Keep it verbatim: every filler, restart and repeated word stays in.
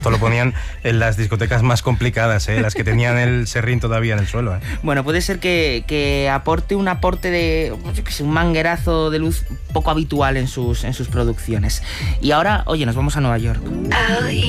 Esto lo ponían en las discotecas más complicadas, ¿eh? Las que tenían el serrín todavía en el suelo, ¿eh? Bueno, puede ser que, que aporte un aporte de, yo qué sé, un manguerazo de luz poco habitual en sus, en sus producciones. Y ahora, oye, nos vamos a Nueva York.